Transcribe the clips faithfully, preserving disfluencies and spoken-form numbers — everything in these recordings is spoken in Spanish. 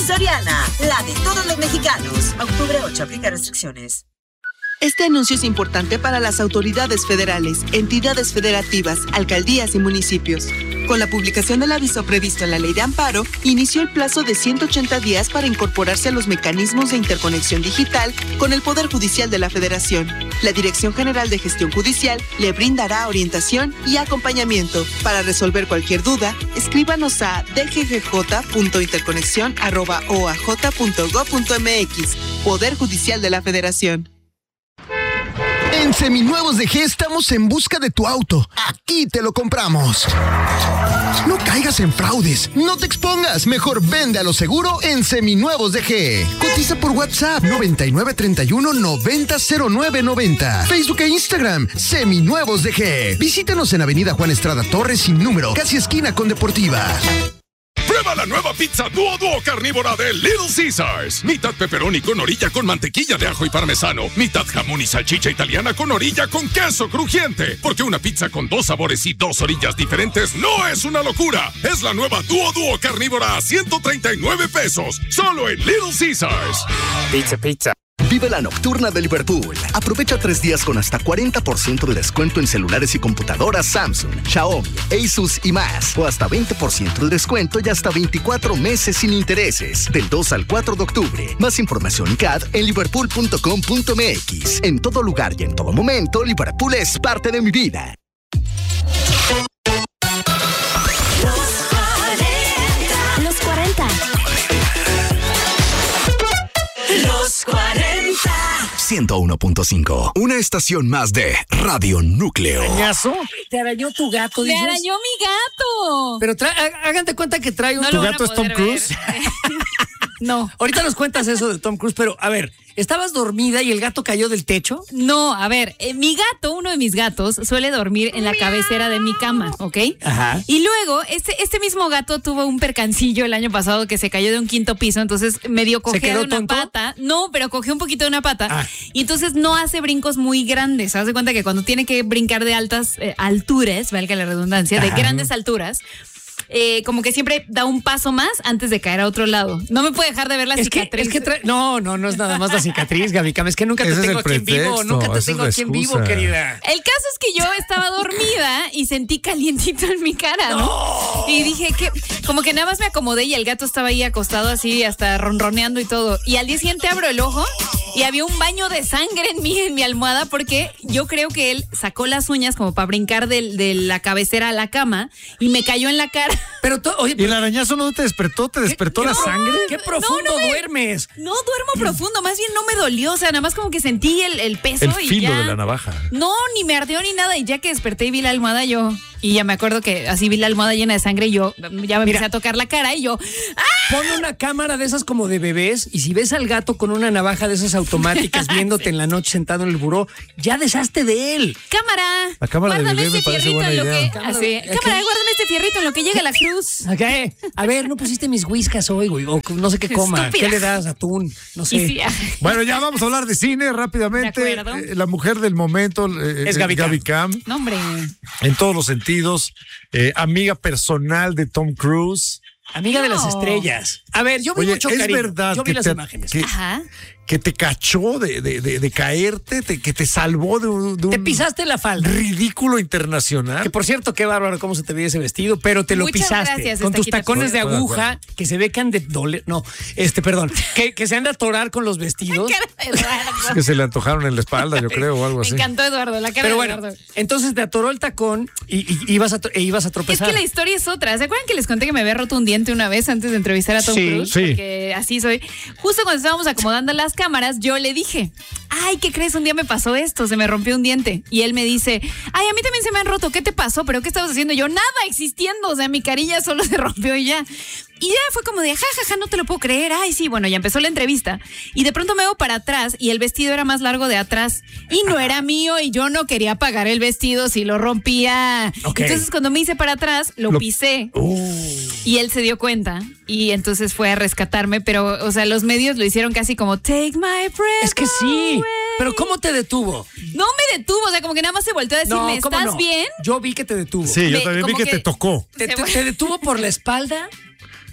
Soriana, la de todos los mexicanos. Octubre ocho, aplica restricciones. Este anuncio es importante para las autoridades federales, entidades federativas, alcaldías y municipios. Con la publicación del aviso previsto en la Ley de Amparo, inició el plazo de ciento ochenta días para incorporarse a los mecanismos de interconexión digital con el Poder Judicial de la Federación. La Dirección General de Gestión Judicial le brindará orientación y acompañamiento. Para resolver cualquier duda, escríbanos a d g g j punto interconexión arroba o a j punto gob punto m x. Poder Judicial de la Federación. En Seminuevos de G estamos en busca de tu auto. Aquí te lo compramos. No caigas en fraudes, no te expongas. Mejor vende a lo seguro en Seminuevos de G. Cotiza por WhatsApp noventa y nueve treinta y uno noventa cero nueve noventa. Facebook e Instagram Seminuevos de G. Visítanos en Avenida Juan Estrada Torres sin número, casi esquina con Deportiva. Prueba la nueva pizza Duo Duo carnívora de Little Caesars. Mitad pepperoni con orilla con mantequilla de ajo y parmesano. Mitad jamón y salchicha italiana con orilla con queso crujiente. Porque una pizza con dos sabores y dos orillas diferentes no es una locura. Es la nueva Duo Duo carnívora a ciento treinta y nueve pesos. Solo en Little Caesars. Pizza, pizza. Vive la nocturna de Liverpool. Aprovecha tres días con hasta cuarenta por ciento de descuento en celulares y computadoras Samsung, Xiaomi, Asus y más. O hasta veinte por ciento de descuento y hasta veinticuatro meses sin intereses. Del dos al cuatro de octubre. Más información y C A D en liverpool punto com punto m x. En todo lugar y en todo momento, Liverpool es parte de mi vida. Los cuarenta. Los cuarenta. ciento uno punto cinco. Una estación más de Radio Núcleo. ¿Arañazo? ¿Te arañó tu gato, Me dices? arañó mi gato. Pero tra- há- háganse cuenta que trae un... No ¿Tu lo van gato a es Tom poder Cruise? ver. No. Ahorita nos cuentas eso de Tom Cruise, pero a ver, ¿estabas dormida y el gato cayó del techo? No, a ver, eh, mi gato, uno de mis gatos, suele dormir en la cabecera de mi cama, ¿ok? Ajá. Y luego, este, este mismo gato tuvo un percancillo el año pasado que se cayó de un quinto piso, entonces medio ¿Se cogea quedó de una tonto? pata. No, pero cogió un poquito de una pata. Ah. Y entonces no hace brincos muy grandes. Haz de cuenta que cuando tiene que brincar de altas eh, alturas, valga la redundancia, de Ajá. grandes alturas, eh, como que siempre da un paso más antes de caer a otro lado. No me puede dejar de ver la Es que, cicatriz. es que trae... No, no, no es nada más la cicatriz, Gaby Cam. Es que nunca te Ese es tengo el aquí en vivo. pretexto, Nunca te esa tengo es la aquí en vivo, excusa. querida. El caso es que yo estaba dormida y sentí calientito en mi cara, ¿no? ¡No! Y dije que como que nada más me acomodé y el gato estaba ahí acostado así, hasta ronroneando y todo. Y al día siguiente abro el ojo y había un baño de sangre en mí, en mi almohada, porque yo creo que él sacó las uñas como para brincar de, de la cabecera a la cama y me cayó en la cara. Pero, to- oye, ¿Y el arañazo no te despertó? ¿Te despertó la no, sangre? ¿Qué profundo No, no me- duermes? No duermo profundo, más bien no me dolió, o sea, nada más como que sentí el, el peso El y filo ya. de la navaja. No, ni me ardió ni nada. Y ya que desperté y vi la almohada, yo. Y ya me acuerdo que así vi la almohada llena de sangre y yo ya me Mira. empecé a tocar la cara y yo. ¡Ah! Pon una cámara de esas como de bebés y si ves al gato con una navaja de esas automáticas viéndote en la noche sentado en el buró, ya deshazte de él. Cámara. La cámara de guárdame bebé este me parece fierrito buena en lo idea. que. Cámara Así, de- cámara, guárdame este fierrito en lo que llegue la cruz. ¿Qué? A ver, no pusiste mis whiskas hoy, güey, o no sé qué coma. Estúpida. ¿Qué le das? Atún, no sé. Y sí, Bueno, ya vamos a hablar de cine rápidamente. De acuerdo. Eh, la mujer del momento eh, Es eh, Gaby Cam. Cam, no, hombre. en todos los sentidos. Eh, amiga personal de Tom Cruise. Amiga de las No. estrellas. A ver, yo vi Oye, mucho es cariño. verdad Yo vi que las te- imágenes. que- Ajá. que te cachó de, de, de, de caerte, te- que te salvó de un, de Te un pisaste la falda. ridículo internacional. Que por cierto, qué bárbaro cómo se te veía ese vestido, pero te lo Muchas pisaste. gracias, con tus Estaquita. tacones de Estoy de aguja, que se ve que han de doler. No, este, perdón. Que, que se han de atorar con los vestidos. Cara de Eduardo. Es que se le antojaron en la espalda, yo creo, o algo Me así. encantó Eduardo, la cara Pero de bueno, Eduardo. entonces te atoró el tacón y, y- y ibas a, tro- e ibas a Es tropezar. que la historia es otra. ¿Se acuerdan que les conté que me había roto un diente una vez antes de entrevistar a Tom Sí, Cruise? sí. Porque así soy. Justo cuando estábamos acomodando las cámaras, yo le dije, ay, ¿qué crees? Un día me pasó esto, se me rompió un diente. Y él me dice, ay, a mí también se me han roto. ¿Qué te pasó? ¿Pero qué estabas haciendo? Y yo, nada, existiendo. O sea, mi carilla solo se rompió y ya. Y ya fue como de, jajaja, ja, ja, no te lo puedo creer. Ay, sí, bueno, ya empezó la entrevista. Y de pronto me veo para atrás y el vestido era más largo de atrás. Y no era mío y yo no quería pagar el vestido si lo rompía. Ok. Entonces cuando me hice para atrás, lo, Lo- pisé. Uh, Y él se dio cuenta y entonces fue a rescatarme. Pero, o sea, los medios lo hicieron casi como, take my breath Es que sí. away. Pero ¿cómo te detuvo? No me detuvo, o sea, como que nada más se volteó a decirme, ¿cómo ¿estás no? bien? Yo vi que te detuvo. sí, yo Me- también vi como que, que- te tocó. ¿Te, Se te- fue. te detuvo por la espalda?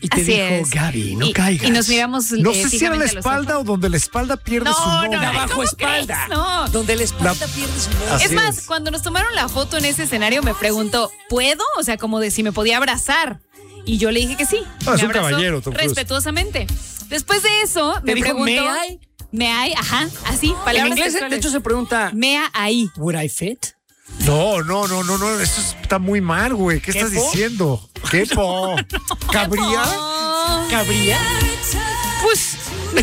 Y te Así dijo, es. Gaby, no y, caigas. Y nos miramos. No eh, sé si era la fijamente a los espalda ojos. o donde la espalda pierde No, su no, nombre. no, Abajo ¿cómo espalda. crees? No. Donde la espalda La- pierde su nombre. Así Es más, es. cuando nos tomaron la foto en ese escenario, me preguntó, ¿puedo? O sea, como de si me podía abrazar. Y yo le dije que sí. Ah, Me es un abrazó caballero, Tom Cruise. respetuosamente. Después de eso, Te me dijo, preguntó. ¿may I? Me I, ajá, así, En palabras inglés, de sexuales. hecho, se pregunta, Mea ahí. ¿would I fit? No, no, no, no, no. Eso está muy mal, güey. ¿Qué, ¿Qué estás po? diciendo? ¿Qué po? ¿Cabría? Oh. ¿Cabría? Pues,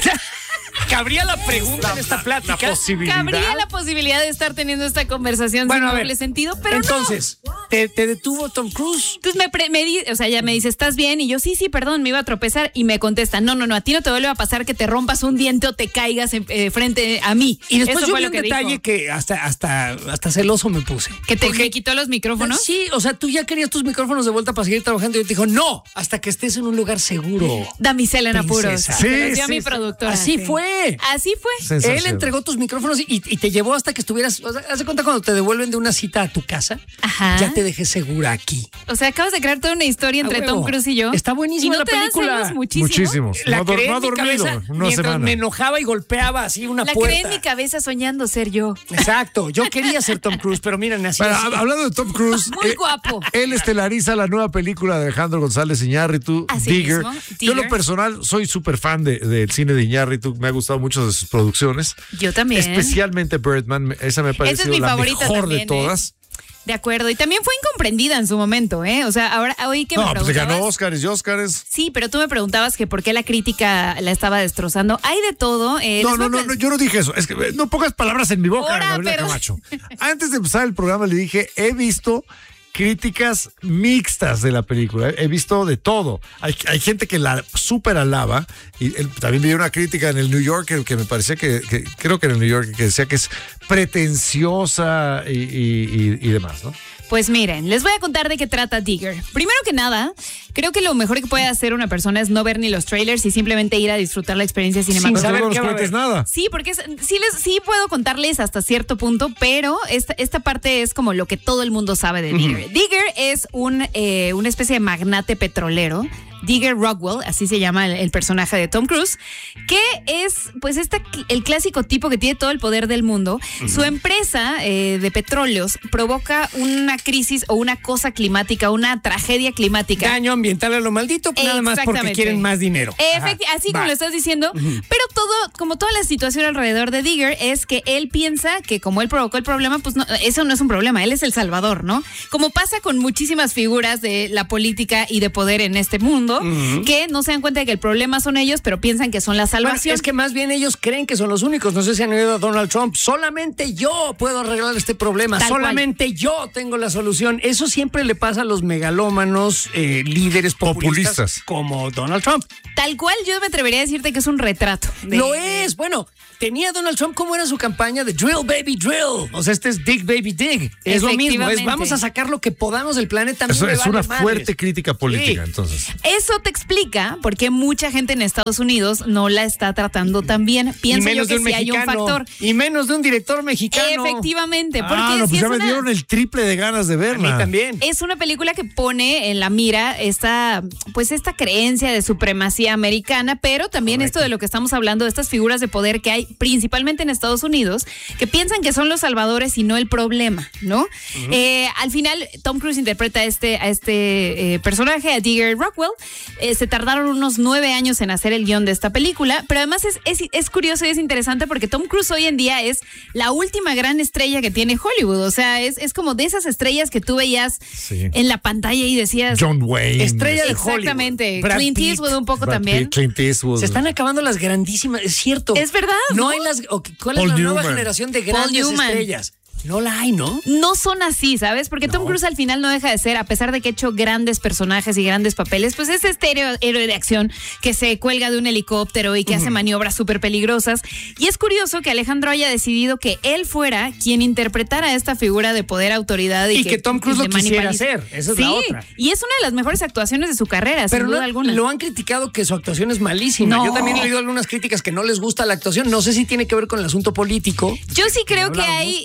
¿cabría la pregunta en esta plática? La posibilidad. Cabría la posibilidad de estar teniendo esta conversación Bueno, a sin ver, doble sentido, pero entonces, ¿te, te detuvo Tom Cruise? no. Entonces me, pre- me di- o sea, ella me dice, ¿estás bien? Y yo, sí, sí, perdón, me iba a tropezar. Y me contesta, no, no, no, a ti no te vuelve a pasar que te rompas un diente o te caigas en- eh, frente a mí. Y después Eso yo fue vi lo un que detalle dijo. que hasta, hasta, hasta celoso me puse. Que te Porque- me quitó los micrófonos. Sí, o sea, tú ya querías tus micrófonos de vuelta para seguir trabajando y yo te dijo, no, hasta que estés en un lugar seguro. Damisela en apuros. Princesa. Se Sí, los dio a sí, mi sí. productora. Así sí. fue. Así fue. Sensación. Él entregó tus micrófonos y, y te llevó hasta que estuvieras. O sea, haz de cuenta cuando te devuelven de una cita a tu casa. Ajá. Ya te dejé segura aquí. O sea, acabas de crear toda una historia entre A huevo. Tom Cruise y yo. Está buenísima ¿Y no la te dan película? celos muchísimo? Muchísimos. La no, ha dor- creé no ha en mi dormido cabeza una mientras semana. me enojaba y golpeaba así una La puerta. creé en mi cabeza soñando ser yo. Exacto. Yo quería ser Tom Cruise, pero miren, así Bueno, así. hab- hablando de Tom Cruise, Muy eh, guapo. él estelariza la nueva película de Alejandro González Iñárritu, Así Digger. mismo, Yo en lo Digger. personal soy súper fan de- del cine de Iñárritu, me ha gustado mucho de sus producciones. Yo también. Especialmente Birdman, esa me ha parecido mi la favorita mejor también, de todas. De acuerdo. Y también fue incomprendida en su momento, ¿eh? O sea, ahora hoy que me No, pues le preguntabas. ganó Óscares y Óscares. Sí, pero tú me preguntabas que por qué la crítica la estaba destrozando. Hay de todo. eh, No, les voy no, a no, pla- no, yo no dije eso. Es que eh, no pongas palabras en mi boca, Ahora, Gabriela pero- Camacho. Antes de empezar el programa le dije, he visto críticas mixtas de la película. He visto de todo. Hay, hay gente que la súper alaba. Y él- también vi una crítica en el New Yorker que me parecía que, que- creo que en el New Yorker, que decía que es pretenciosa y, y- y- y demás, ¿no? Pues miren, les voy a contar de qué trata Digger. Primero que nada, creo que lo mejor que puede hacer una persona es no ver ni los trailers y simplemente ir a disfrutar la experiencia Sin cinematográfica. saber no nos qué va a cuentes haber. nada. Sí, porque es- sí, les, sí puedo contarles hasta cierto punto, pero esta, esta parte es como lo que todo el mundo sabe de Digger. Digger es un, eh, una especie de magnate petrolero. Digger Rockwell, así se llama el, el personaje de Tom Cruise, que es pues esta, el clásico tipo que tiene todo el poder del mundo. Su empresa eh, de petróleos provoca una crisis o una cosa climática, una tragedia climática. Daño ambiental a lo maldito, pues nada más porque Exactamente. quieren más dinero. Efecti- Ajá. así como Va. lo estás diciendo, pero todo, como toda la situación alrededor de Digger es que él piensa que como él provocó el problema, pues no, eso no es un problema, él es el salvador, ¿no? Como pasa con muchísimas figuras de la política y de poder en este mundo, que no se dan cuenta de que el problema son ellos, pero piensan que son la Bueno, salvación. es que más bien ellos creen que son los únicos. No sé si han oído a Donald Trump. Solamente yo puedo arreglar este problema. Tal Solamente yo tengo la solución. Eso siempre le pasa a los megalómanos eh, líderes populistas, Populistas. como Donald Trump. Tal cual yo me atrevería a decirte que es un retrato. de- Lo es. Bueno, tenía Donald Trump cómo era su campaña de Drill Baby Drill. O sea, este es Dig Baby Dig. Es lo mismo. Es Efectivamente. vamos a sacar lo que podamos del planeta. A mí Eso me es vale una madres. fuerte crítica política, Sí. entonces. Eso te explica por qué mucha gente en Estados Unidos no la está tratando tan bien. Y Pienso yo menos de que un sí hay un mexicano. factor. Y menos de un director mexicano. Efectivamente, porque Ah, no, sí pues es ya me una- dieron el triple de ganas de A mí verla. también. Es una película que pone en la mira esta, pues esta creencia de supremacía americana, pero también esto de lo que estamos hablando, de estas figuras de poder que hay principalmente en Estados Unidos, que piensan que son los salvadores y no el problema, ¿no? Eh, al final, Tom Cruise interpreta a este, a este eh, personaje, a Digger Rockwell. Eh, se tardaron unos nueve años en hacer el guión de esta película, pero además es, es, es curioso y es interesante porque Tom Cruise hoy en día es la última gran estrella que tiene Hollywood. O sea, es, es como de esas estrellas que tú veías Sí. en la pantalla y decías... John Wayne. Estrella de Exactamente. Hollywood. Brad Clint Pitt. Eastwood un poco Brad también. Pitt, Clint Eastwood. Se están acabando las grandísimas, es cierto. Es verdad, No, ¿no? hay las. o- ¿Cuál es Paul la nueva Newman. generación de Paul grandes Newman. estrellas? No la hay, ¿no? No son así, ¿sabes? Porque Tom Cruise al final no deja de ser, a pesar de que ha hecho grandes personajes y grandes papeles, pues es este héroe, héroe de acción que se cuelga de un helicóptero y que hace maniobras súper peligrosas. Y es curioso que Alejandro haya decidido que él fuera quien interpretara esta figura de poder, autoridad y, Y que Tom Cruise y de lo quisiera manipulación. hacer. Esa es sí, la otra. y es una de las mejores actuaciones de su carrera, Pero sin duda no- alguna. lo han criticado que su actuación es malísima. No. Yo también he oído algunas críticas que no les gusta la actuación. No sé si tiene que ver con el asunto político. Yo sí creo que hablamos. hay, que hay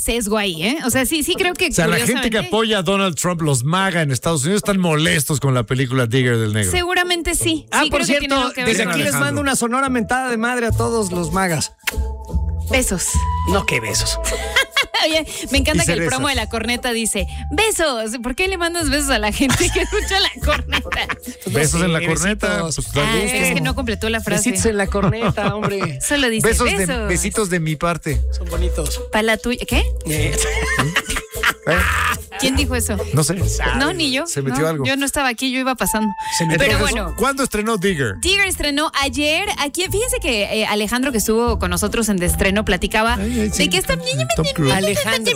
sesgo ahí, ¿eh? O sea, sí, sí creo que. O sea, la gente que apoya a Donald Trump, los MAGA en Estados Unidos, están molestos con la película Digger del Negro. Seguramente sí. Ah, sí, por creo que tiene cierto, algo que ver desde con aquí les eso. mando una sonora mentada de madre a todos los magas. Besos. No, qué besos. Oye, me encanta Y que el cerezas. promo de la corneta dice besos. ¿Por qué le mandas besos a la gente que escucha la corneta? Besos en la Sí, corneta. besitos. Pues, da Ah, gusto. es que no completó la frase. Besitos en la corneta, hombre. Solo dice Besos besos. de, besitos de mi parte. Son bonitos. Para la tuya. ¿Qué? Eh, ¿Eh? ¿Quién dijo eso? No sé. No, ni yo. Se metió No, algo. Yo no estaba aquí, yo iba pasando. Se metió Pero Entonces, bueno. ¿cuándo estrenó Digger? Digger estrenó ayer. Aquí, fíjense que eh, Alejandro, que estuvo con nosotros en de estreno, platicaba Ay, ay, sí. de que está. Tom Cruise. Alejandro.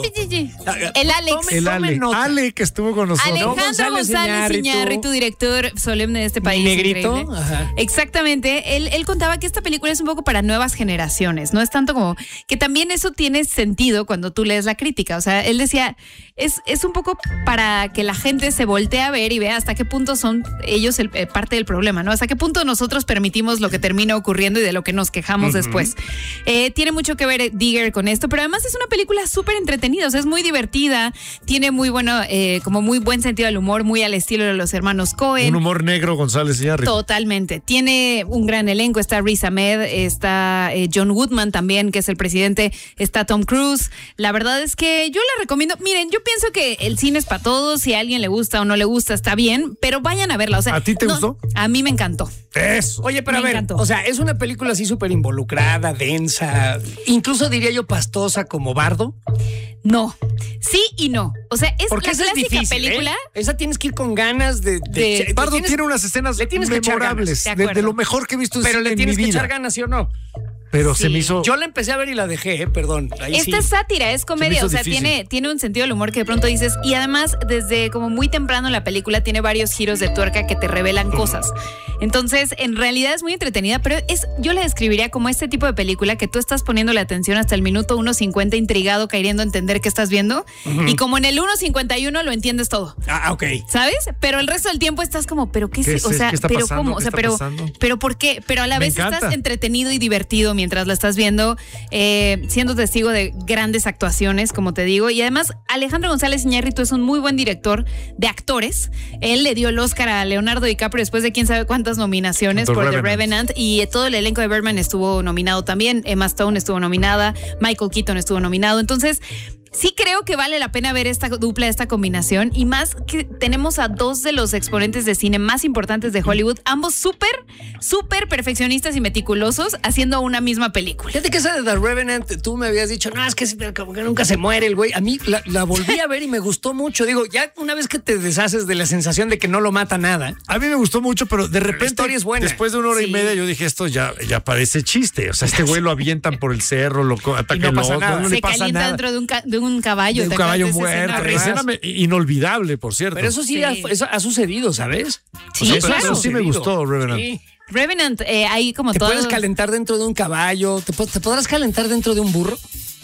El Alex. Tome- El Ale. nota. Ale que estuvo con nosotros. Alejandro González González Iñárritu. Iñárritu, director solemne de este país. Negrito. increíble. Ajá. Exactamente. Él, él contaba que esta película es un poco para nuevas generaciones. No es tanto como que también eso tiene sentido cuando tú lees la crítica. O sea, él decía, es, es un poco para que la gente se voltee a ver y vea hasta qué punto son ellos el, eh, parte del problema, ¿no? Hasta qué punto nosotros permitimos lo que termina ocurriendo y de lo que nos quejamos uh-huh. después. Eh, tiene mucho que ver Digger con esto, pero además es una película súper entretenida. O sea, es muy divertida. Tiene muy bueno, eh, como muy buen sentido del humor, muy al estilo de los hermanos Coen. Un humor negro, González Iñárritu. Totalmente. Tiene un gran elenco. Está Riz Ahmed, está eh, John Goodman también, que es el presidente. Está Tom Cruise. La verdad es que yo la recomiendo. Miren, yo pienso que el cine es para todos. Si a alguien le gusta o no le gusta, está bien, pero vayan a verla. O sea, ¿a ti te no, gustó? A mí me encantó. Eso. Oye, pero Me a ver, encantó. o sea, es una película así súper involucrada, densa, incluso diría yo pastosa como Bardo. No. Sí y no. O sea, es Porque la esa es clásica difícil, película. ¿eh? Esa tienes que ir con ganas de... de, De- de- Bardo tienes- tiene unas escenas le tienes que echar memorables, ganas, de de, de acuerdo. lo mejor que he visto en Pero cine le en tienes mi que vida. echar ganas, ¿sí o no? Pero Sí. se me hizo... Yo la empecé a ver y la dejé, ¿eh? Perdón. Ahí Esta sí. es sátira, es comedia, hizo o sea, difícil. tiene, tiene un sentido del humor que de pronto dices, y además desde como muy temprano la película tiene varios giros de tuerca que te revelan cosas. Entonces, en realidad es muy entretenida, pero es, yo la describiría como este tipo de película que tú estás poniendo la atención hasta el minuto uno cincuenta intrigado, queriendo entender qué estás viendo, uh-huh. y como en el uno cincuenta y uno lo entiendes todo. Ah, ok. ¿Sabes? Pero el resto del tiempo estás como, pero qué, ¿Qué es, es o sea, ¿Qué está pero pasando? cómo, o ¿Qué sea, está pero pasando? pero por qué, pero a la Me vez encanta. estás entretenido y divertido mientras la estás viendo, eh, siendo testigo de grandes actuaciones, como te digo, y además Alejandro González Iñárritu es un muy buen director de actores. Él le dio el Oscar a Leonardo DiCaprio después de quién sabe cuántas nominaciones The por Revenant. The Revenant, y todo el elenco de Birdman estuvo nominado también. Emma Stone estuvo nominada, Michael Keaton estuvo nominado. Entonces, sí creo que vale la pena ver esta dupla, esta combinación, y más que tenemos a dos de los exponentes de cine más importantes de Hollywood, ambos súper, súper perfeccionistas y meticulosos, haciendo una misma película. Fíjate que esa de The Revenant, tú me habías dicho, no, es que, como que nunca se muere el güey. A mí la, la volví a ver y me gustó mucho. Digo, ya una vez que te deshaces de la sensación de que no lo mata nada. A mí me gustó mucho, pero de la repente, historia es buena. después de una hora Sí. y media, yo dije, esto ya, ya parece chiste. O sea, este güey lo avientan por el cerro, lo co- ataca Y no el pasa otro, nada. no Se le pasa calienta nada. dentro de un, ca- de un caballo. De un ¿te caballo acuerdas de esa muerto. escena? Escena me- inolvidable, por cierto. Pero eso sí, Sí. Ha, eso ha sucedido, ¿sabes? Sí, O sea, eso, claro. eso sí me sucedido. gustó, Revenant. Sí. Revenant, eh, hay como Te todo. puedes calentar dentro de un caballo, te, po- te podrás calentar dentro de un burro.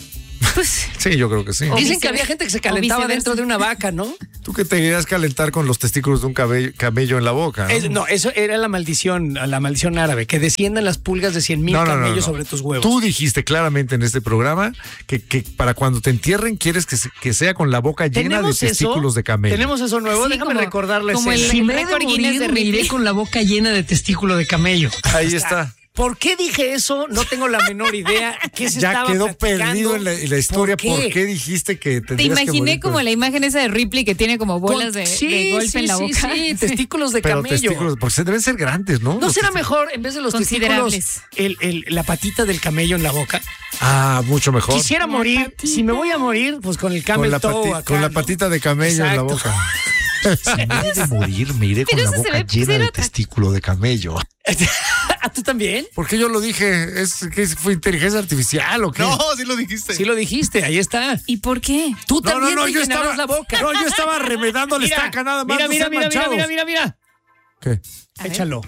Pues, Sí, yo creo que sí. O Dicen que viceversa. había gente que se O calentaba viceversa. dentro de una vaca, ¿no? Tú que te querías calentar con los testículos de un cabello- camello en la boca. ¿no? Es- no, eso era la maldición, la maldición árabe, que desciendan las pulgas de cien mil No, no, no, camellos no. sobre tus huevos. Tú dijiste claramente en este programa que, que para cuando te entierren quieres que, se- que sea con la boca llena de ¿Tenemos testículos eso? de camello. Tenemos eso nuevo, Sí, déjame como- recordar la como escena. el- Si el me he de récord Guinness morir, de me iré Ripley. con la boca llena de testículo de camello. Ahí está. ¿Por qué dije eso? No tengo la menor idea. ¿Qué se Ya estaba quedó platicando? perdido en la, en la historia. ¿Por ¿Por qué? qué, dijiste que te tendrías que imaginé morir como con- la imagen esa de Ripley que tiene como bolas Con- de, sí, de golpe sí, en la sí, boca. sí, testículos de Pero camello. testículos, porque se deben ser grandes, ¿no? ¿No Los será testículos. mejor, en vez de los testículos, Considerables. el, el- la patita del camello en la boca? Ah, mucho mejor. Quisiera La morir. patita. Si me voy a morir, pues con el camel con la, toe pati- acá, con la ¿no? patita de camello en la Exacto. boca. Si me he de morir, me iré con Pero la eso se boca ve llena de cerota. testículo de camello. ¿Ah, tú también? Porque yo lo dije, ¿es que fue inteligencia artificial o qué? sí lo dijiste. Sí lo dijiste, ahí está. ¿Y por qué? Tú no, no, también no, te yo llenabas estaba, la boca. no, yo estaba remedando la estaca nada más. Mira, no mira, sean mira, mira, manchados. mira, mira, mira. ¿Qué? A ver. Échalo.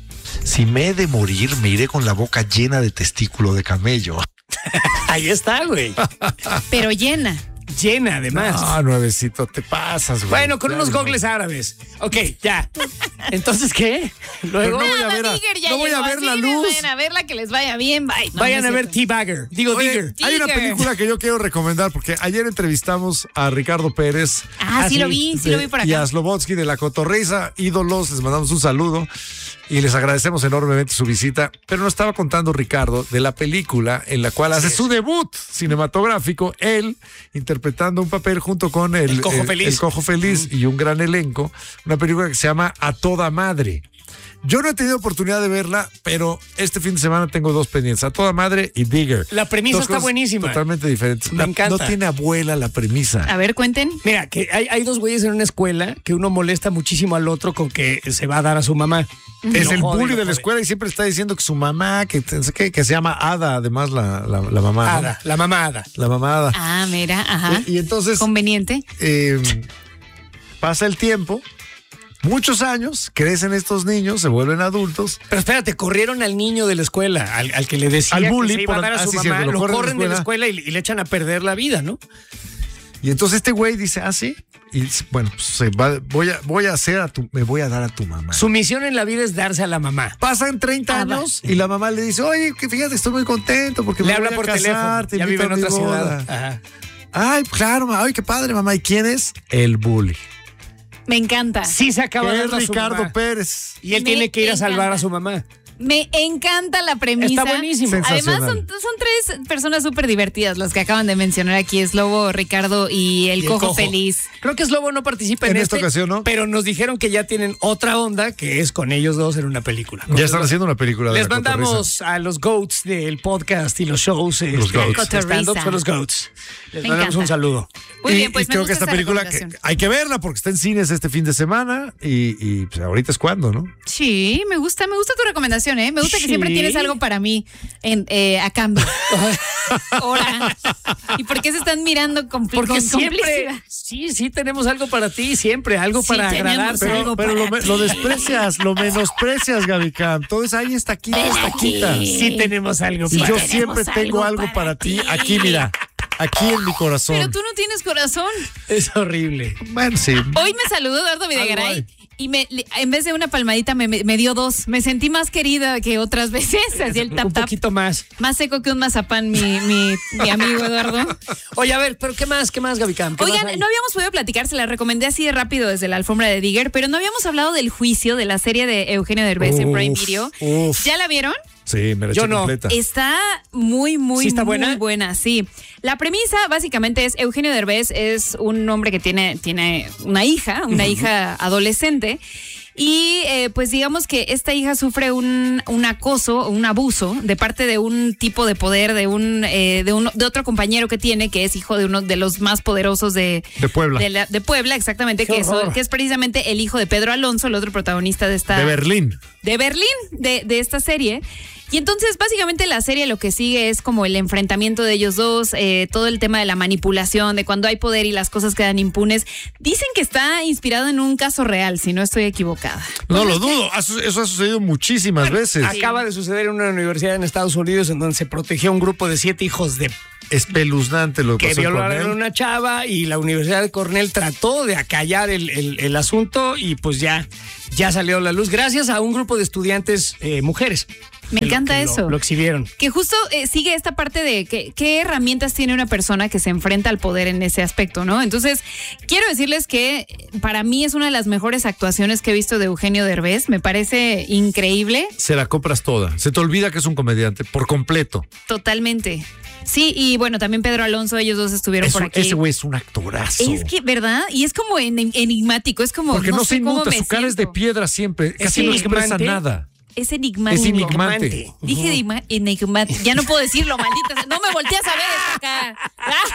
Si me he de morir, me iré con la boca llena de testículo de camello. Ahí está, güey. Pero llena. llena además. Ah, nuevecito, te pasas, güey. Bueno, con Ya, unos no. gogles árabes. Ok, ya. Entonces, ¿qué? Luego Pero no voy a Nada, ver, a- Digger ya no voy a llegó, ver la así, luz. Vayan a verla, que les vaya bien. Bye. No, vayan no a es ver cierto. T-Bagger. Digo, Oye, Digger. hay una Digger. película que yo quiero recomendar porque ayer entrevistamos a Ricardo Pérez. Ah, sí, sí, lo vi, sí lo vi por Y acá. a Slobodsky de La Cotorriza, ídolos, les mandamos un saludo y les agradecemos enormemente su visita. Pero nos estaba contando Ricardo de la película en la cual hace su debut cinematográfico, él interpretando un papel junto con el, El Cojo Feliz. el Cojo Feliz y un gran elenco, una película que se llama A Toda Madre. Yo no he tenido oportunidad de verla, pero este fin de semana tengo dos pendientes, A Toda Madre y Digger. La premisa Dos está cosas buenísima. Totalmente diferentes. Me La- encanta. No tiene abuela la premisa. A ver, cuenten. Mira, que hay, hay dos güeyes en una escuela que uno molesta muchísimo al otro con que se va a dar a su mamá. Es Lo el jode, bully lo de la jode. escuela y siempre está diciendo que su mamá, que, que, que se llama Ada, además la, la, la mamá. ¿no? Ada, la mamá Ada. La mamá Ada. Ah, mira, ajá. Y, y entonces Conveniente. eh, pasa el tiempo, muchos años, crecen estos niños, se vuelven adultos. Pero espérate, corrieron al niño de la escuela, al, al que le decía Al bully, que se iba a por- dar a ah, su sí, mamá, cierto, lo lo corren de la corren de la escuela y, y le echan a perder la vida, ¿no? Y entonces este güey dice, ah, sí. Y dice, bueno, pues, se va- voy, a, voy a hacer a tu, me voy a dar a tu mamá. Su misión en la vida es darse a la mamá. Pasan treinta Ah, va. años y la mamá le dice, oye, que fíjate, estoy muy contento porque Le me habla voy a por casar, teléfono. te Ya invito vive en a mi otra boda". ciudad. Ajá. Ay, claro, ma, ay, qué padre, mamá. ¿Y quién es? El bully. Me encanta. Sí se acaba Que es dando a su Ricardo mamá. Pérez. Y él Me tiene que ir a encanta. salvar a su mamá. Me encanta la premisa. Está buenísimo. Además, Sensacional. son, son tres personas súper divertidas las que acaban de mencionar aquí: es Lobo, Ricardo y el, Y el cojo, Cojo. Feliz. Creo que Slobo no participa en, En esta este, ocasión, ¿no? Pero nos dijeron que ya tienen otra onda que es con ellos dos en una película. Ya están haciendo una película de Les La Cotorrisa. mandamos a los GOATs del podcast y los shows. Los este, goats. de stand-up son los GOATs. Les Me mandamos encanta. un saludo. Muy y, bien, pues y me creo gusta que esta esa película que recomendación. hay que verla porque está en cines este fin de semana y, y, pues, ahorita es cuando, ¿no? Sí, me gusta, me gusta tu recomendación, ¿eh? Me gusta que Sí. siempre tienes algo para mí en, eh, a cambio. Ahora. ¿Y por qué se están mirando con, Porque con siempre, complicidad? sí, sí tenemos algo para ti, siempre, algo Sí, para tenemos agradar. algo. Pero, Pero lo, para me- lo ti. desprecias, lo menosprecias, Gaby Cam. Todo es ahí, está aquí, está quita. sí tenemos algo Y para yo ti. siempre tengo algo para ti, aquí, mira, aquí en mi corazón. Pero tú no tienes corazón. Es horrible. Bueno, sí. Hoy me saludó Eduardo Videgaray hay. y me, le- en vez de una palmadita me, me- me dio dos. Me sentí más querida que otras veces. Así el tap Un tap. poquito más. Más seco que un mazapán, mi, mi, mi amigo Eduardo. Oye, a ver, pero ¿qué más? ¿Qué más, Gaby Cam? ¿Qué Oigan, más hay? no habíamos podido platicar, se la recomendé así de rápido desde la alfombra de Digger, pero no habíamos hablado del juicio de la serie de Eugenio Derbez en Prime Uf, Video. uf. ¿Ya la vieron? Sí, me la Yo eché no. completa. Está muy, muy, ¿Sí está muy buena? buena, sí. La premisa básicamente es Eugenio Derbez es un hombre que tiene, tiene una hija, una hija adolescente. Y eh, pues digamos que esta hija sufre un, un acoso, un abuso de parte de un tipo de poder, de un, eh, de un de otro compañero que tiene, que es hijo de uno de los más poderosos de, De Puebla. De, la- de Puebla, exactamente, Qué que es, horror. que es precisamente el hijo de Pedro Alonso, el otro protagonista de esta De Berlín. de Berlín, de, de esta serie. Y entonces, básicamente, la serie lo que sigue es como el enfrentamiento de ellos dos, eh, todo el tema de la manipulación, de cuando hay poder y las cosas quedan impunes. Dicen que está inspirado en un caso real, si no estoy equivocada. No lo dudo, eso eso ha sucedido muchísimas veces. Acaba de suceder en una universidad en Estados Unidos en donde se protegió a un grupo de siete hijos de Espeluznante lo que que pasó con violaron a él. una chava y la Universidad de Cornell trató de acallar el, el- el asunto y pues ya, ya salió a la luz gracias a un grupo de estudiantes eh, mujeres. Me Que lo- encanta que lo- eso. Lo, exhibieron. Que justo eh, sigue esta parte de que, qué herramientas tiene una persona que se enfrenta al poder en ese aspecto, ¿no? Entonces, quiero decirles que para mí es una de las mejores actuaciones que he visto de Eugenio Derbez. Me parece increíble. Se la compras toda. Se te olvida que es un comediante por completo. Totalmente. Sí, y bueno, también Pedro Alonso, ellos dos estuvieron Es por un- aquí. ese güey es un actorazo. Es que, ¿verdad? Y es como en- enigmático, es como. Porque no, se sé cómo inmuta, me su cara es de siento. piedra siempre. Casi no expresa enigmante. nada. Es enigmático. Es enigmante. Dije enigma- enigmático. Ya no puedo decirlo, maldita. sea. No me volteas a ver esto acá.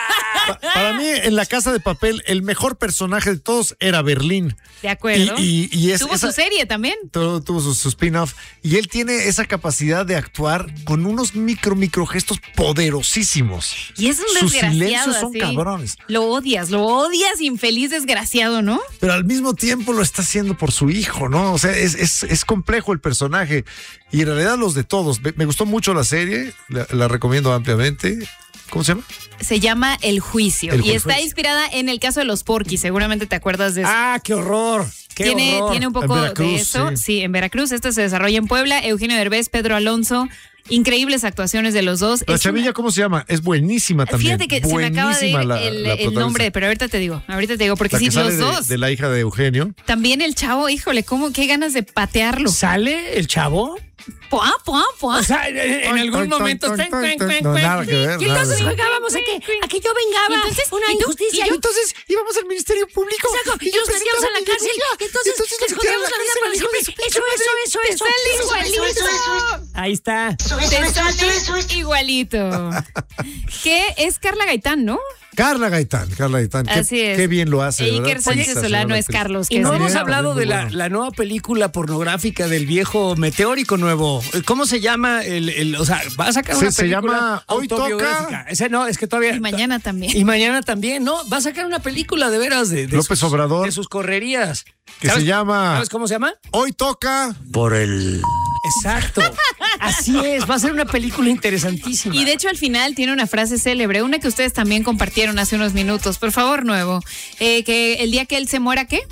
Pa- Para mí, en La Casa de Papel, el mejor personaje de todos era Berlín. De acuerdo. Y, y- y es, Tuvo esa- su serie también. Tuvo, tuvo su, su spin-off. Y él tiene esa capacidad de actuar con unos micro, micro gestos poderosísimos. Y es un Sus desgraciado. silencios son así. cabrones. Lo odias, lo odias, infeliz desgraciado, ¿no? Pero al mismo tiempo lo está haciendo por su hijo, ¿no? O sea, es, es, es complejo el personaje. Y en realidad los de todos. Me, me gustó mucho la serie, la, la recomiendo ampliamente. ¿Cómo se llama? Se llama El Juicio. El y está Juicio. inspirada en el caso de los Porquis. Seguramente te acuerdas de eso. Ah, qué horror. Qué Tiene, horror. tiene un poco En Veracruz, de eso. sí. Sí. en Veracruz. Esto se desarrolla en Puebla. Eugenio Derbez, Pedro Alonso. Increíbles actuaciones de los dos. La Es chavilla, una- ¿cómo se llama? Es buenísima también. Fíjate que se me acaba de ir Buenísima la- el, la el protagonista. nombre, pero ahorita te digo, ahorita te digo, porque La sí, que sale los de, dos. de la hija de Eugenio. También el chavo, híjole, cómo, qué ganas de patearlo. ¿Sale el chavo? Puá, puá, puá. O sea, en, en algún momento. Ton, ton, ton, ton. No, nada que ver, Y nada entonces que ver. jugábamos a que, a que yo vengaba Y entonces, una ¿y tú? injusticia. ¿Y yo? Entonces íbamos al Ministerio Público. Exacto, y nos metíamos a la cárcel. Y entonces les jodíamos la vida para siempre. Eso, eso, eso, eso. Sale igualito. Ahí está. Te sale igualito. Que es Carla Gaitán, ¿no? Carla Gaitán, Carla Gaitán. Qué, Así es. Qué bien lo hace. E ¿verdad? Iker Sánchez Sensacional Solano es actriz. Carlos. Y que no es- hemos También, hablado también de muy la, bueno. la nueva película pornográfica del viejo meteórico nuevo. ¿Cómo se llama? El, el, o sea, va a sacar Se- una se película llama Hoy Toca. autobiográfica. Ese no, es que todavía. Y mañana también. Y mañana también, ¿no? Va a sacar una película de veras de, de López sus, Obrador. de sus correrías. Que ¿Sabes- se llama ¿Sabes cómo se llama? Hoy Toca. Por el. Exacto. Así es. Va a ser una película interesantísima. Y de hecho al final tiene una frase célebre, una que ustedes también compartieron hace unos minutos. Por favor, Nuevo. Eh, que el día que él se muera, ¿qué?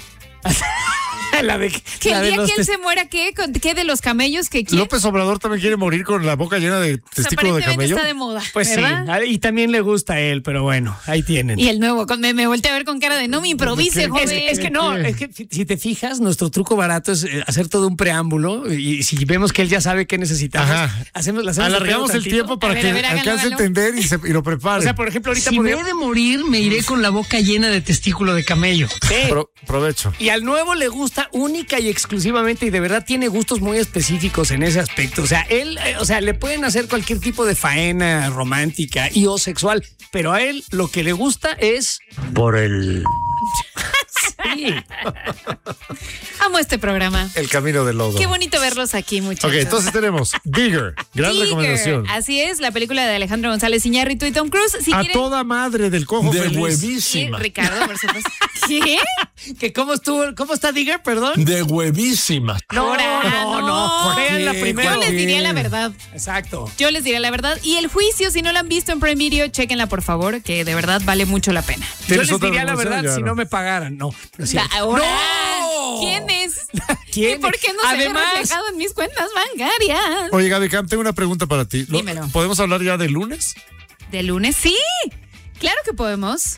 la de, Que la el de día los que él tes- se muera, ¿qué? ¿Con- ¿Qué de los camellos que quiere? López Obrador también quiere morir con la boca llena de testículo de Aparentemente camello. está de moda, Pues ¿verdad? sí. Y también le gusta a él, pero bueno, ahí tienen. Y el nuevo, con- me, me volteé a ver con cara de no me improvise, ¿Qué? joven. Es, es que no, es que si- si te fijas, nuestro truco barato es eh, hacer todo un preámbulo y si vemos que él ya sabe qué necesitamos, Ajá. hacemos, le hacemos de Alargamos pedo el tantito. tiempo para A ver, que a ver, háganlo, alcance a háganlo. entender y, se- y lo prepare. O sea, por ejemplo, ahorita Si me podría- he de morir, me iré con la boca llena de testículo de camello. Sí. Pro- provecho. Y al nuevo le gusta única y exclusivamente y de verdad tiene gustos muy específicos en ese aspecto. O sea, él, eh, o sea, le pueden hacer cualquier tipo de faena romántica y o sexual, pero a él lo que le gusta es por el. Sí. Amo este programa. El camino del lodo. Qué bonito verlos aquí, muchachos. Ok, entonces tenemos Digger. Gran Tiger. recomendación. Así es, la película de Alejandro González Iñárritu y Tom Cruise. Si A quieren- toda madre del cojo De feliz. huevísima. Sí, Ricardo, por supuesto. ¿Qué? ¿Que cómo estuvo, cómo está Digger, perdón? De huevísima. No, Ahora, no, no. Vean la primera. Yo les diría la verdad. Exacto. Yo les diría la verdad. Y El Juicio, si no la han visto en Prime Video, chéquenla por favor, que de verdad vale mucho la pena. Yo ¿Tienes les otra diría la recomendación? verdad Ya si no. no me pagaran. No, no es cierto. Ahora, ¡No! ¿quién es? ¿Quién? ¿Y por qué no se Además- ve reflejado en mis cuentas bancarias? Oye, Gaby Cam, tengo una pregunta para ti. ¿Lo- Dímelo. ¿Podemos hablar ya de lunes? ¿De lunes? Sí, claro que podemos.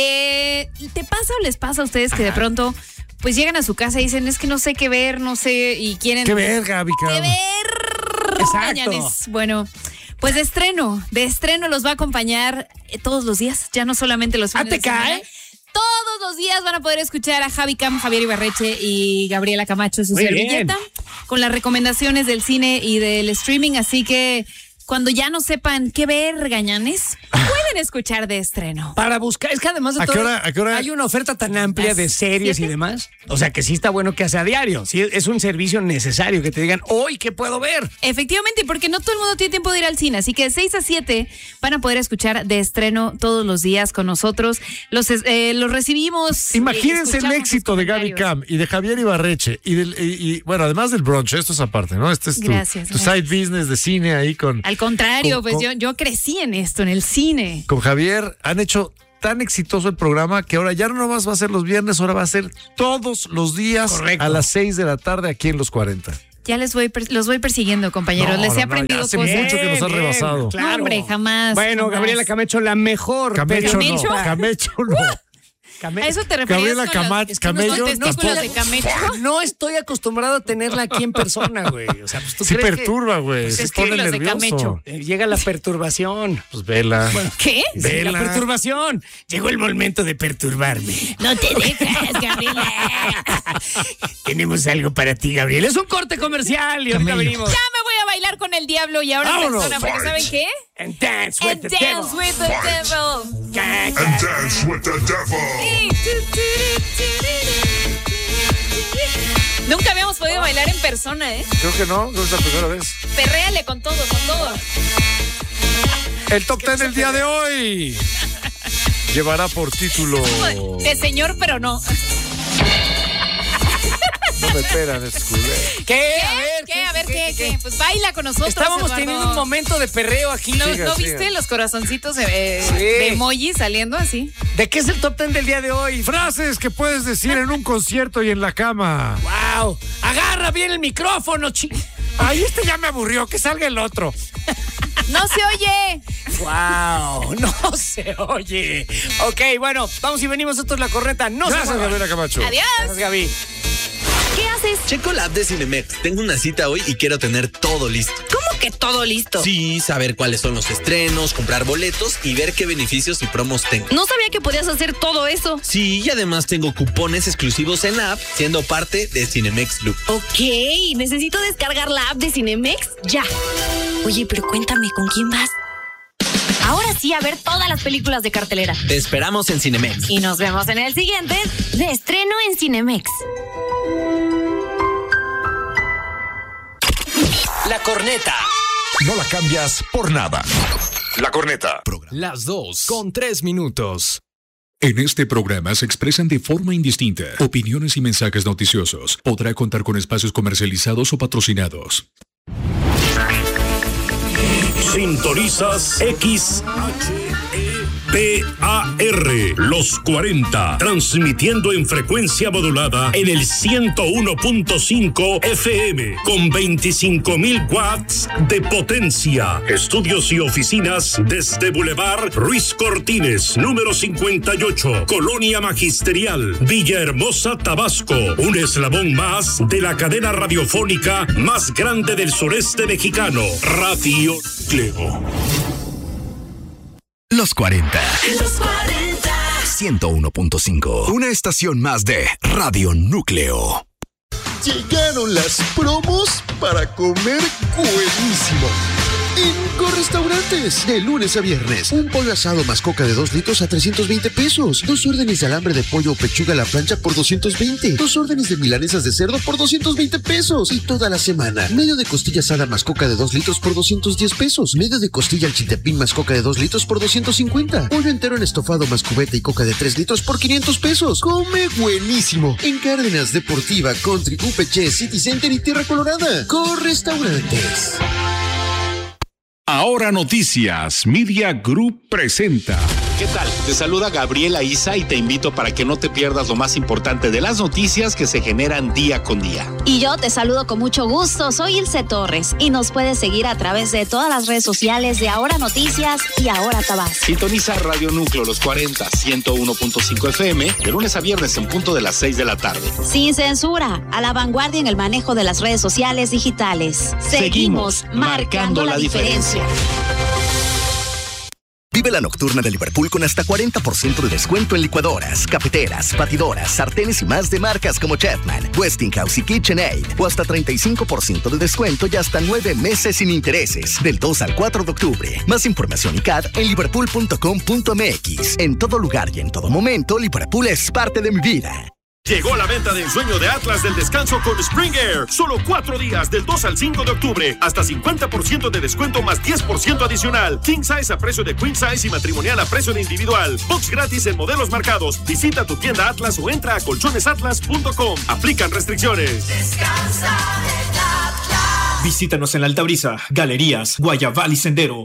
Eh, ¿Te pasa o les pasa a ustedes que de pronto pues llegan a su casa y dicen, es que no sé qué ver, no sé, y quieren... ¿Qué ver, Gaby Cam? ¿Qué ver? Exacto. Mañanes. Bueno, pues de estreno, de estreno los va a acompañar eh, todos los días, ya no solamente los ¿Ah, fines te de semana. cae? Todos los días van a poder escuchar a Javi Cam, Javier Ibarreche y Gabriela Camacho, su Muy servilleta, bien. con las recomendaciones del cine y del streaming. Así que cuando ya no sepan qué ver, gañanes, pueden escuchar de estreno. Para buscar, es que además de ¿A qué todo, hora- a qué hora? hay una oferta tan amplia de series ¿Siete? y demás. O sea, que sí está bueno que sea a diario. Sí, es un servicio necesario que te digan, hoy, ¿qué puedo ver? Efectivamente, porque no todo el mundo tiene tiempo de ir al cine, así que de seis a siete van a poder escuchar de estreno todos los días con nosotros. Los, eh, los recibimos. eh, Imagínense el escuchamos éxito sus de Gaby comentarios. Cam y de Javier Ibarreche y, del, y, y, bueno, además del brunch, esto es aparte, ¿no? Este es tu, Gracias, tu gracias. side business de cine ahí con, Al contrario, Con- pues con- yo, yo crecí en esto, en el cine. con Javier. Han hecho tan exitoso el programa que ahora ya no nomás va a ser los viernes, ahora va a ser todos los días Correcto. a las seis de la tarde aquí en Los cuarenta. Ya les voy, per- los voy persiguiendo, compañeros. No, les he no, no, aprendido hace cosas. mucho que nos ha Bien, rebasado. claro. No, hombre, jamás, Bueno, jamás. Gabriela Camacho, la mejor. Camecho no, periodista. Camecho no. Came- ¿A eso te referías Gabriela con Cama- los, es que unos Camello testículos tampoco. de camecho? No estoy acostumbrado a tenerla aquí en persona, güey. O sea, pues tú Sí crees que- perturba, güey. Pues Se es que pone los de nervioso. Camecho. Eh, Llega la perturbación. Pues vela. ¿Qué? Sí, Vela. la perturbación. Llegó el momento de perturbarme. No te dejas, Gabriela. Tenemos algo para ti, Gabriel. Es un corte comercial y ahorita Camello. venimos. Ya me voy a bailar con el diablo y ahora en Vámonos. persona, porque ¿saben qué? And dance with And the dance devil. with the devil. Ca- ca- And dance with the devil. Nunca habíamos podido bailar en persona, ¿eh? Creo que no, no es la primera vez. Perréale con todo, con todo. El top ten del día de hoy llevará por título. De señor, pero no. No me meter en escuela. ¿Qué? A ver, ¿Qué? A ver, ¿qué? ¿Qué? Pues baila con nosotros. Estábamos Eduardo. teniendo un momento de perreo aquí. ¿No, Siga, ¿no siga. viste los corazoncitos eh, Sí. de emoji saliendo así? ¿De qué es el top ten del día de hoy? Frases que puedes decir en un concierto y en la cama. ¡Wow! ¡Agarra bien el micrófono, chi! Ay, este ya me aburrió, que salga el otro. ¡No se oye! ¡Wow! No se oye. Ok, bueno, vamos y venimos. Esto es La Corneta. No Gracias, se muevan. Gabriela Camacho. ¡Adiós! Gracias, Gaby. ¿Qué haces? Checo la app de Cinemex. Tengo una cita hoy y quiero tener todo listo. ¿Cómo que todo listo? Sí, saber cuáles son los estrenos, comprar boletos y ver qué beneficios y promos tengo. No sabía que podías hacer todo eso. Sí, y además tengo cupones exclusivos en la app, siendo parte de Cinemex Club. Ok, necesito descargar la app de Cinemex ya. Oye, pero cuéntame, ¿con quién vas? Ahora sí, a ver todas las películas de cartelera. Te esperamos en Cinemex. Y nos vemos en el siguiente de estreno en Cinemex. La Corneta. No la cambias por nada. La Corneta. Las dos con tres minutos. En este programa se expresan de forma indistinta opiniones y mensajes noticiosos. Podrá contar con espacios comercializados o patrocinados. Sintonizas X H E P A R, los cuarenta, transmitiendo en frecuencia modulada en el ciento uno punto cinco F M, con veinticinco mil watts de potencia. Estudios y oficinas desde Boulevard Ruiz Cortines, número cincuenta y ocho, Colonia Magisterial, Villahermosa, Tabasco. Un eslabón más de la cadena radiofónica más grande del sureste mexicano, Radio Cleo. Los cuarenta. Los cuarenta. ciento uno punto cinco. Una estación más de Radio Núcleo. Llegaron las promos para comer buenísimo. En Correstaurantes, de lunes a viernes, un pollo asado más coca de dos litros a trescientos veinte pesos. Dos órdenes de alambre de pollo o pechuga a la plancha por doscientos veinte. Dos órdenes de milanesas de cerdo por doscientos veinte pesos. Y toda la semana, medio de costilla asada más coca de dos litros por doscientos diez pesos. Medio de costilla al chiltepín más coca de dos litros por doscientos cincuenta. Pollo entero en estofado más cubeta y coca de tres litros por quinientos pesos. Come buenísimo. En Cárdenas, Deportiva, Country, U P C, City Center y Tierra Colorada. Correstaurantes. Ahora Noticias, Media Group presenta. ¿Qué tal? Te saluda Gabriela Isa y te invito para que no te pierdas lo más importante de las noticias que se generan día con día. Y yo te saludo con mucho gusto, soy Ilse Torres y nos puedes seguir a través de todas las redes sociales de Ahora Noticias y Ahora Tabasco. Sintoniza Radio Núcleo Los cuarenta, ciento uno punto cinco F M, de lunes a viernes en punto de las seis de la tarde. Sin censura, a la vanguardia en el manejo de las redes sociales digitales. Seguimos, Seguimos marcando la diferencia. Vive la nocturna de Liverpool con hasta cuarenta por ciento de descuento en licuadoras, cafeteras, batidoras, sartenes y más de marcas como Chapman, Westinghouse y KitchenAid. O hasta treinta y cinco por ciento de descuento y hasta nueve meses sin intereses. Del dos al cuatro de octubre. Más información y C A D en liverpool punto com punto m x. En todo lugar y en todo momento, Liverpool es parte de mi vida. Llegó la venta de ensueño de Atlas del descanso con Spring Air. Solo cuatro días, del dos al cinco de octubre. Hasta cincuenta por ciento de descuento más diez por ciento adicional. King Size a precio de Queen Size y matrimonial a precio de individual. Box gratis en modelos marcados. Visita tu tienda Atlas o entra a colchones atlas punto com. Aplican restricciones. Descansa en Atlas. Visítanos en la Altabrisa, Galerías, Guayabal y Sendero.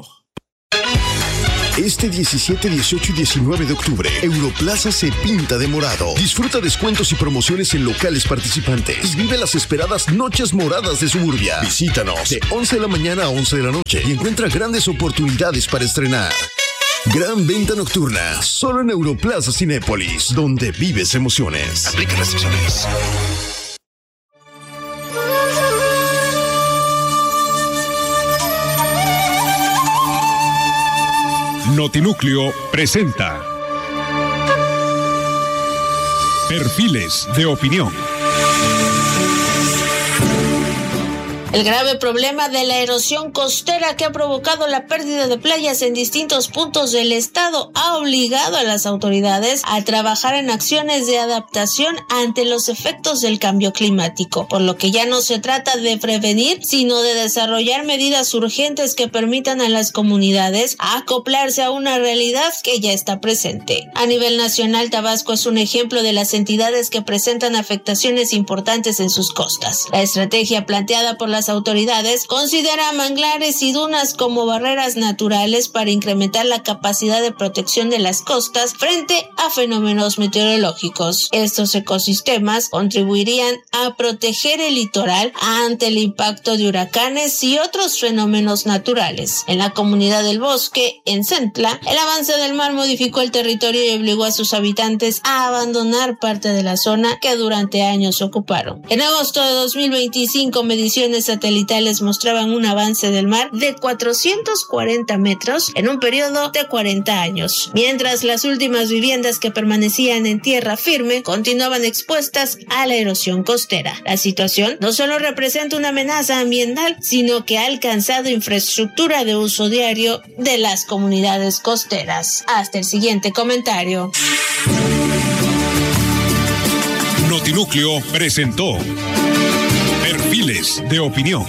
Este diecisiete, dieciocho y diecinueve de octubre, Europlaza se pinta de morado. Disfruta descuentos y promociones en locales participantes y vive las esperadas noches moradas de Suburbia. Visítanos de once de la mañana a once de la noche y encuentra grandes oportunidades para estrenar. Gran venta nocturna, solo en Europlaza Cinépolis, donde vives emociones. Aplica restricciones. Notinúcleo presenta Perfiles de Opinión. El grave problema de la erosión costera que ha provocado la pérdida de playas en distintos puntos del estado ha obligado a las autoridades a trabajar en acciones de adaptación ante los efectos del cambio climático, por lo que ya no se trata de prevenir, sino de desarrollar medidas urgentes que permitan a las comunidades acoplarse a una realidad que ya está presente. A nivel nacional, Tabasco es un ejemplo de las entidades que presentan afectaciones importantes en sus costas. La estrategia planteada por las autoridades considera manglares y dunas como barreras naturales para incrementar la capacidad de protección de las costas frente a fenómenos meteorológicos. Estos ecosistemas contribuirían a proteger el litoral ante el impacto de huracanes y otros fenómenos naturales. En la comunidad del Bosque, en Centla, el avance del mar modificó el territorio y obligó a sus habitantes a abandonar parte de la zona que durante años ocuparon. En agosto de dos mil veinticinco, mediciones satelitales mostraban un avance del mar de cuatrocientos cuarenta metros en un periodo de cuarenta años, mientras las últimas viviendas que permanecían en tierra firme continuaban expuestas a la erosión costera. La situación no solo representa una amenaza ambiental, sino que ha alcanzado infraestructura de uso diario de las comunidades costeras. Hasta el siguiente comentario. Notinúcleo presentó Perfiles de Opinión.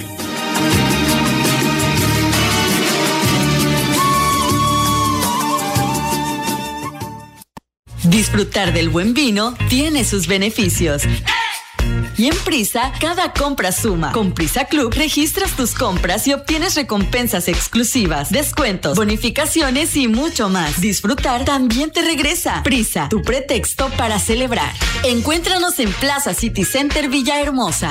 Disfrutar del buen vino tiene sus beneficios. Y en Prisa, cada compra suma. Con Prisa Club, registras tus compras y obtienes recompensas exclusivas, descuentos, bonificaciones y mucho más. Disfrutar también te regresa. Prisa, tu pretexto para celebrar. Encuéntranos en Plaza City Center Villahermosa.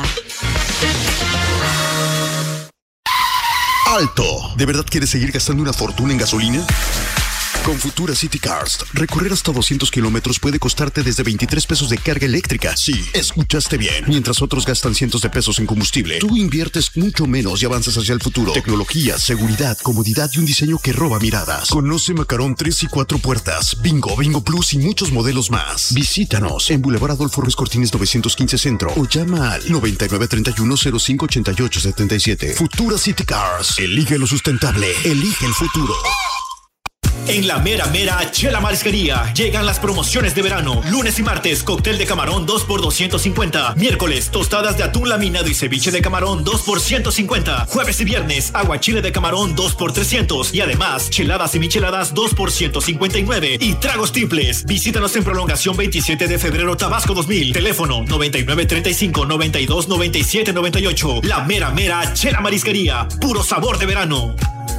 ¡Alto! ¿De verdad quieres seguir gastando una fortuna en gasolina? Con Futura City Cars, recorrer hasta doscientos kilómetros puede costarte desde veintitrés pesos de carga eléctrica. Sí, escuchaste bien. Mientras otros gastan cientos de pesos en combustible, tú inviertes mucho menos y avanzas hacia el futuro. Tecnología, seguridad, comodidad y un diseño que roba miradas. Conoce Macarón tres y cuatro puertas, Bingo, Bingo Plus y muchos modelos más. Visítanos en Boulevard Adolfo Ruiz Cortines novecientos quince Centro o llama al noventa y nueve treinta y uno cero cinco ochenta y ocho setenta y siete. Futura City Cars. Elige lo sustentable. Elige el futuro. En la mera mera Chela Marisquería llegan las promociones de verano. Lunes y martes, cóctel de camarón dos por doscientos cincuenta. Miércoles, tostadas de atún laminado y ceviche de camarón dos por ciento cincuenta. Jueves y viernes, aguachile de camarón dos por trescientos. Y además, cheladas y micheladas dos por ciento cincuenta y nueve. Y tragos triples. Visítanos en Prolongación veintisiete de febrero, Tabasco dos mil. Teléfono noventa y nueve treinta y cinco noventa y dos noventa y siete noventa y ocho. La mera mera Chela Marisquería. Puro sabor de verano.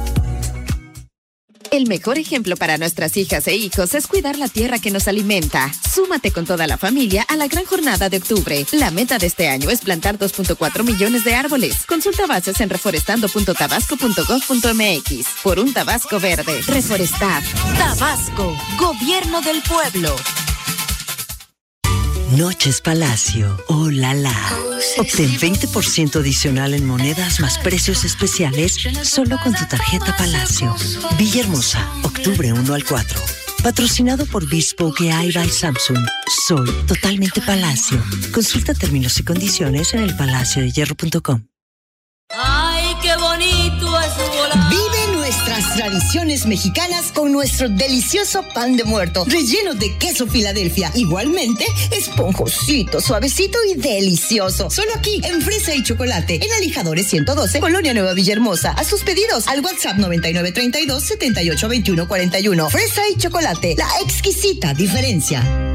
El mejor ejemplo para nuestras hijas e hijos es cuidar la tierra que nos alimenta. Súmate con toda la familia a la gran jornada de octubre. La meta de este año es plantar dos punto cuatro millones de árboles. Consulta bases en reforestando punto tabasco punto gov punto mx. Por un Tabasco verde. Reforestar. Tabasco, Gobierno del Pueblo. Noches Palacio, oh la la. Obtén veinte por ciento adicional en monedas más precios especiales solo con tu tarjeta Palacio. Villahermosa, octubre uno al cuatro. Patrocinado por Bespoke A I by Samsung. Soy totalmente Palacio. Consulta términos y condiciones en el palacio de hierro punto com. ¡Ay, qué bonito es volar! Vive nuestras tradiciones mexicanas con nuestro delicioso pan de muerto, relleno de queso Filadelfia. Igualmente, esponjosito, suavecito y delicioso. Solo aquí, en Fresa y Chocolate, en Alijadores ciento doce, Colonia Nueva Villahermosa. A sus pedidos al WhatsApp noventa y nueve treinta y dos setenta y ocho veintiuno cuarenta y uno. Fresa y Chocolate, la exquisita diferencia.